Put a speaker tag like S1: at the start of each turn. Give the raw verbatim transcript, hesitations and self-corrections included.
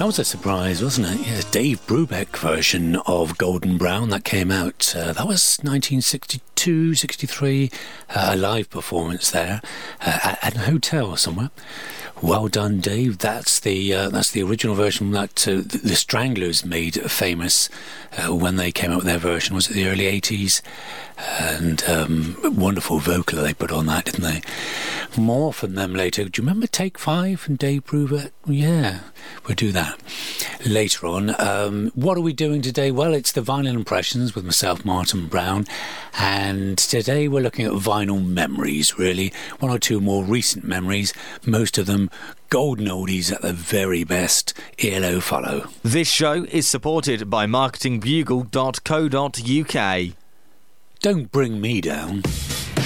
S1: That was a surprise, wasn't it? Yeah, Dave Brubeck version of Golden Brown that came out. Uh, that was nineteen sixty-two, sixty-three, uh, a live performance there uh, at, at a hotel somewhere. Well done, Dave. That's the uh, that's the original version that uh, the Stranglers made famous uh, when they came out with their version. Was it the early eighties? And um, wonderful vocal they put on that, didn't they? More from them later. Do you remember Take Five and Dave Brubeck? Yeah, we'll do that later on. Um, what are we doing today? Well, it's the Vinyl Impressions with myself, Martin Brown, and today we're looking at vinyl memories, really. One or two more recent memories, most of them golden oldies at the very best. E L O follow.
S2: This show is supported by marketing bugle dot co dot uk.
S1: Don't bring me down.